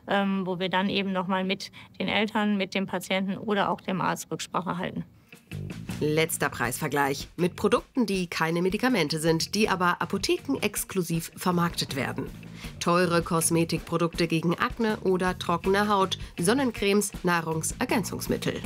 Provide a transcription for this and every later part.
wo wir dann eben nochmal mit den Eltern, mit dem Patienten oder auch dem Arzt Rücksprache halten. Letzter Preisvergleich mit Produkten, die keine Medikamente sind, die aber apothekenexklusiv vermarktet werden. Teure Kosmetikprodukte gegen Akne oder trockene Haut, Sonnencremes, Nahrungsergänzungsmittel.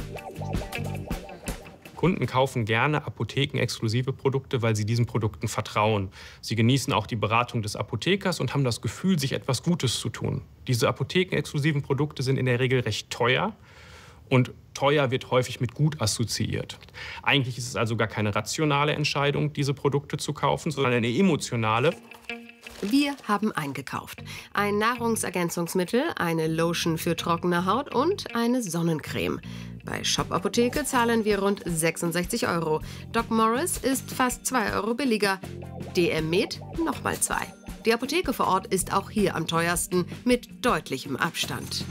Kunden kaufen gerne apothekenexklusive Produkte, weil sie diesen Produkten vertrauen. Sie genießen auch die Beratung des Apothekers und haben das Gefühl, sich etwas Gutes zu tun. Diese apothekenexklusiven Produkte sind in der Regel recht teuer. Und teuer wird häufig mit gut assoziiert. Eigentlich ist es also gar keine rationale Entscheidung, diese Produkte zu kaufen, sondern eine emotionale. Wir haben eingekauft. Ein Nahrungsergänzungsmittel, eine Lotion für trockene Haut und eine Sonnencreme. Bei Shop Apotheke zahlen wir rund 66 €. Doc Morris ist fast 2 € billiger. DM Med nochmal 2. Die Apotheke vor Ort ist auch hier am teuersten, mit deutlichem Abstand.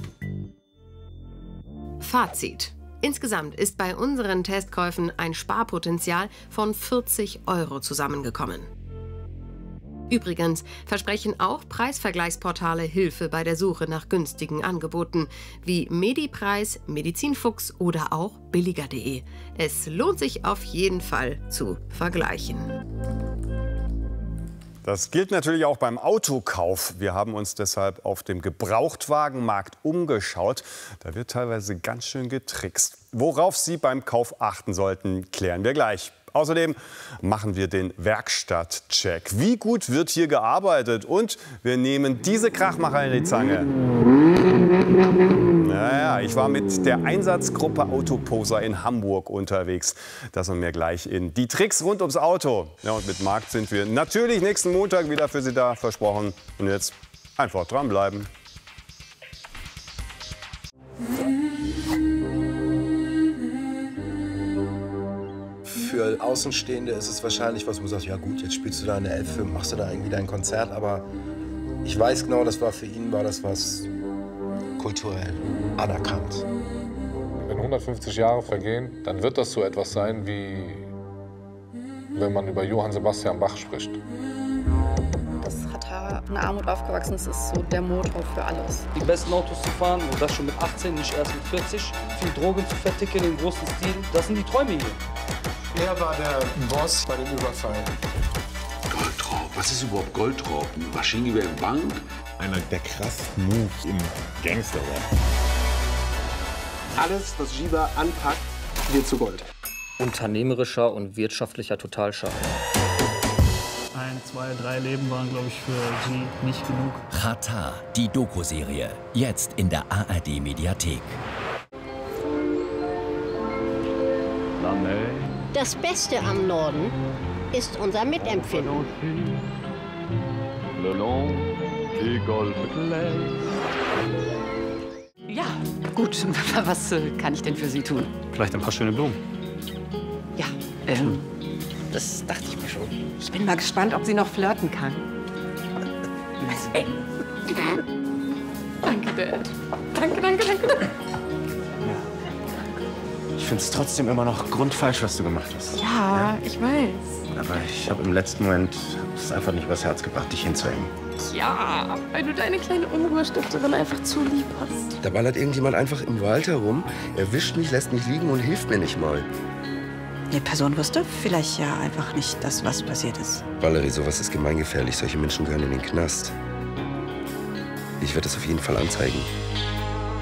Fazit. Insgesamt ist bei unseren Testkäufen ein Sparpotenzial von 40 € zusammengekommen. Übrigens versprechen auch Preisvergleichsportale Hilfe bei der Suche nach günstigen Angeboten wie Medipreis, Medizinfuchs oder auch billiger.de. Es lohnt sich auf jeden Fall zu vergleichen. Das gilt natürlich auch beim Autokauf. Wir haben uns deshalb auf dem Gebrauchtwagenmarkt umgeschaut. Da wird teilweise ganz schön getrickst. Worauf Sie beim Kauf achten sollten, klären wir gleich. Außerdem machen wir den Werkstattcheck. Wie gut wird hier gearbeitet? Und wir nehmen diese Krachmacher in die Zange. Naja, ich war mit der Einsatzgruppe Autoposer in Hamburg unterwegs. Das und mehr gleich in die Tricks rund ums Auto. Ja, und mit Marc sind wir natürlich nächsten Montag wieder für Sie da, versprochen. Und jetzt einfach dranbleiben. Für Außenstehende ist es wahrscheinlich was, wo man sagt, ja gut, jetzt spielst du da eine Elfe, machst du da irgendwie dein Konzert. Aber ich weiß genau, das war für ihn, war das was kulturell anerkannt. Wenn 150 Jahre vergehen, dann wird das so etwas sein, wie wenn man über Johann Sebastian Bach spricht. Das Rata in Armut aufgewachsen ist, ist so der Motor für alles. Die besten Autos zu fahren und das schon mit 18, nicht erst mit 40. Viel Drogen zu verticken im großen Stil, das sind die Träume hier. Er war der Boss bei dem Überfall. Goldraub? Was ist überhaupt Goldraub? Ein Maschinengewehr in Bank? Einer der krassesten Moves im Gangsterrap. Alles, was Jiva anpackt, wird zu Gold. Unternehmerischer und wirtschaftlicher Totalschaden. 1, 2, 3 Leben waren, glaube ich, für G nicht genug. Rata, die Doku-Serie. Jetzt in der ARD-Mediathek. Das Beste am Norden ist unser Mitempfinden. Ja, gut. Was kann ich denn für Sie tun? Vielleicht ein paar schöne Blumen. Ja, das dachte ich mir schon. Ich bin mal gespannt, ob sie noch flirten kann. Danke, Dad. Danke. Ich finde es trotzdem immer noch grundfalsch, was du gemacht hast. Ja, ich weiß. Aber ich habe im letzten Moment es einfach nicht übers Herz gebracht, dich hinzuhängen. Ja, weil du deine kleine Unruhestifterin einfach zu lieb hast. Da ballert irgendjemand einfach im Wald herum, erwischt mich, lässt mich liegen und hilft mir nicht mal. Die Person wusste vielleicht ja einfach nicht das, was passiert ist. Valerie, sowas ist gemeingefährlich. Solche Menschen gehören in den Knast. Ich werde das auf jeden Fall anzeigen.